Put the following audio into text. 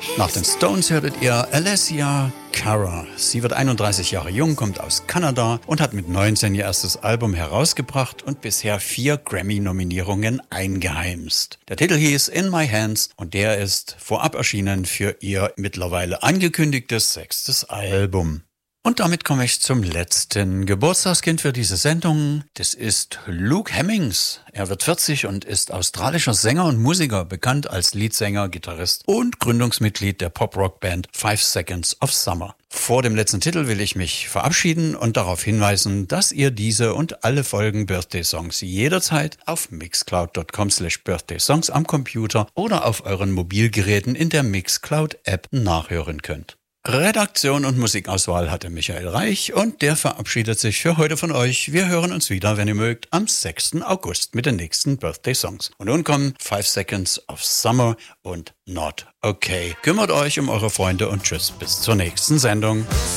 Nach den Stones hörtet ihr Alessia Cara. Sie wird 31 Jahre jung, kommt aus Kanada und hat mit 19 ihr erstes Album herausgebracht und bisher 4 Grammy-Nominierungen eingeheimst. Der Titel hieß In My Hands und der ist vorab erschienen für ihr mittlerweile angekündigtes 6. Album. Und damit komme ich zum letzten Geburtstagskind für diese Sendung. Das ist Luke Hemmings. Er wird 40 und ist australischer Sänger und Musiker, bekannt als Leadsänger, Gitarrist und Gründungsmitglied der Pop-Rock-Band 5 Seconds of Summer. Vor dem letzten Titel will ich mich verabschieden und darauf hinweisen, dass ihr diese und alle Folgen Birthday Songs jederzeit auf mixcloud.com/birthdaysongs am Computer oder auf euren Mobilgeräten in der Mixcloud-App nachhören könnt. Redaktion und Musikauswahl hatte Michael Reich und der verabschiedet sich für heute von euch. Wir hören uns wieder, wenn ihr mögt, am 6. August mit den nächsten Birthday Songs. Und nun kommen 5 Seconds of Summer und Not Okay. Kümmert euch um eure Freunde und tschüss, bis zur nächsten Sendung.